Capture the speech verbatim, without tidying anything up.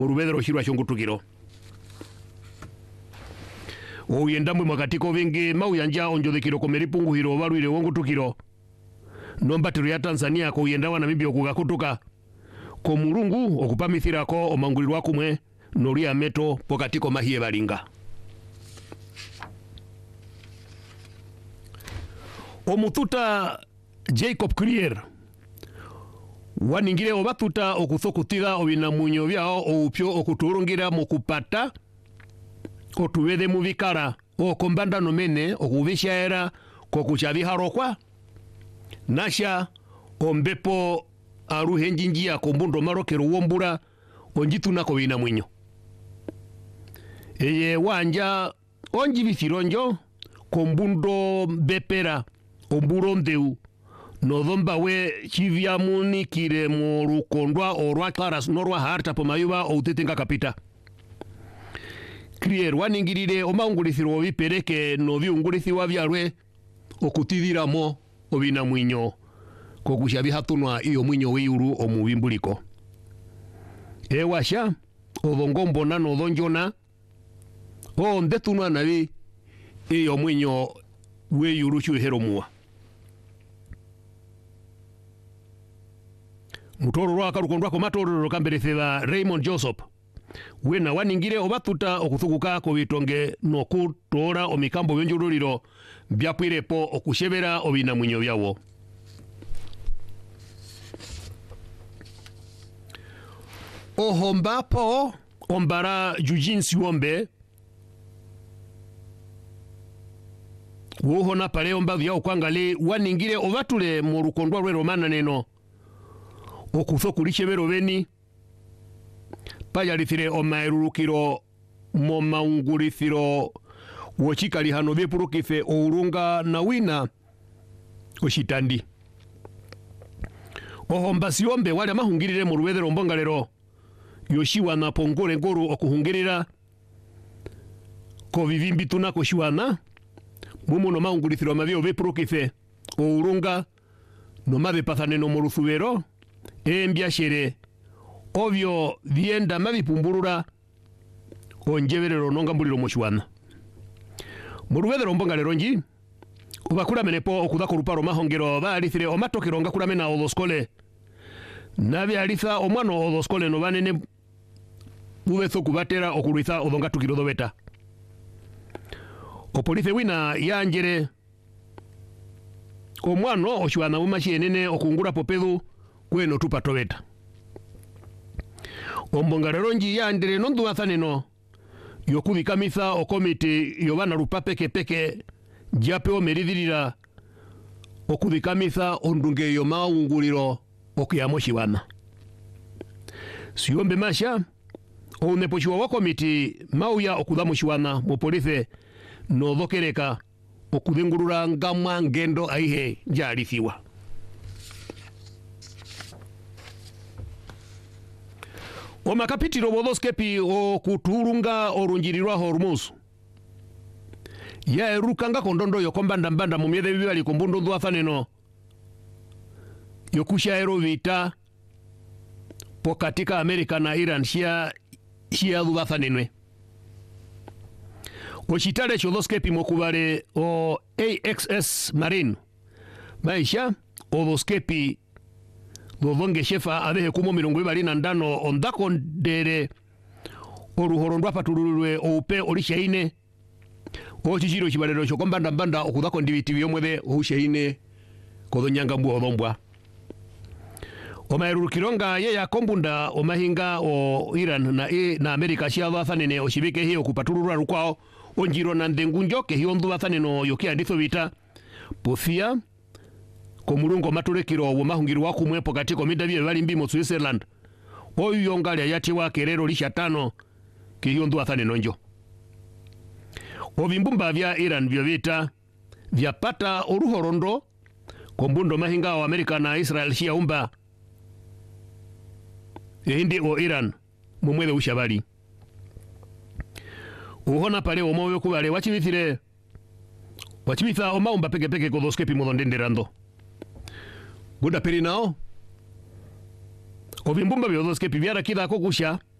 urubedero shirwa shongutukiro oyendamwe mwakatiko vingi mau yanja onjothikiro komeripunguhiro barwire wongutukiro nombatiro ya Tanzania ko yenda wana mibio kugakutuka ko murungu okupamithirako omangulirwa kumwe noria meto pokatiko mahie balinga omututa Jacob Krier waningire obatuta okuthokutira obinamunyo byao oupyo okuturungira mukupata otubede mubikara okombanda nomene okubishaera kokuchabiharokwa nasha ombepo aruhenjinjia kombundo marokero wombura onjituna ko binamwinyo eye wanja onjibithironjo kombundo bepera omburondeu nodhomba we chivya munikire mu rukondwa orwa claras norwa harta pomayuba outetenga kapita Krier waningirire omaungulithiro bipereke no byungulithiwa byarwe okutithiramo obina mwinyo kokusha bihatunwa iyo mwinyo wiuru omubimbuliko ewasha odhongombo na nodhonjona o ndetunwa nabi iyo mwinyo wiuru chuheromua mutoro rwa karukondwa ko matoro kamberetheba Raymond Joseph wena waningire obatuta okuthukuka ko bitonge nokutora omikambo byonjuruliro byapwirepo okushebera obina mwinyo byawo ohombapo ombara Jujinsi wombe wohona pale omba byao kwangali waningire obatule mu rukondwa rwe romana neno okuthokulishebero beni payalithire omaerurukiro mo maungulithiro wochikali hano byepurukife ourunga na wina oshitandi ohomba siombe wale mahungirire mu rubedero mbongalero yoshiwana pongore ngoru okuhungirira ko vivimbituna ko shiwana mumu no maungulithiro mabyo byepurukife ourunga no mabe pathane no moruthubero embyashere obyo byenda mabipumburura onjeberero nonga mbuliro moshwana mu rubedero mbongalero nji ubakura menepo okudhako ruparo mahongero baalithire omatokero nga kuramena odoskole nabe alitha omwano odoskole no banene ubetho kubatera okuruitha odonga tukiro dobeta opolice wina yanjere omwano oshwana umashienene okungura popedu kweno tupatobeta ombongalero nji yandere nondu athaneno yokubikamisa okomiti yobana rupapeke peke jape omeridhirira okubikamisa ondunge yo maunguliro okuyamo shiwana siombe masha oneposhiwa wa komiti mauya okudhamo shiwana mu police no dhokereka okudhingurura ngamwa ngendo aihe njalithiwa omakapitiro bodoskepi okuturunga orunjirirwa hormusu ya erukanga kondondo yokombanda mbanda mu myede bibali kombundo dhwathaneno yokusha ero vita pokatika Amerika na Iran shia shia dhwathanenwe oshitale chodoskepi mokubare o A X S Marine maisha odoskepi dodonge shefa abehe kumo mirongo ibali na ndano ondako ndere oruhorondwa patululwe oupe olishaine ochichiro chibalero chokombanda mbanda okudhako ndibiti byomwebe oushaine kodonyanga mbu odombwa omaerukironga ye ya kombunda omahinga o Iran na e, na Amerika shiadha thanene oshibike hiyo kupatululwa rukwao onjiro na ndengunjo ke hiyo ndwa thaneno yokia nditho bita pofia komurungo maturekiro wo mahungiro wakumwe pokati komida bye bali mbi mu Switzerland oyo ngali yati wa kerero lisha tano ke hiyo ndwa thaneno njo obimbumba vya Iran byo bita vyapata oruhorondo kombundo mahinga wa Amerika na Israel shia umba ehindi o Iran mumwebe ushabali uhona pale omowe kubale wachibithire wachibitha omaumba peke peke kodoskepi modondenderando buda peri nao obimbumba byodoskepi byara kida kokusha